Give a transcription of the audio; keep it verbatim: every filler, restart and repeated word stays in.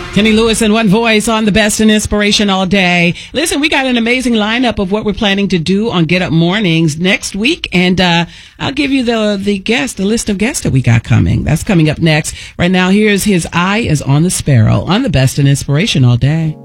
Kenny Lewis and One Voice on the Best in Inspiration all day. Listen, we got an amazing lineup of what we're planning to do on Get Up Mornings next week, and uh I'll give you the the guest, the list of guests that we got coming. That's coming up next. Right now, here's His Eye is on the Sparrow on the Best in Inspiration all day.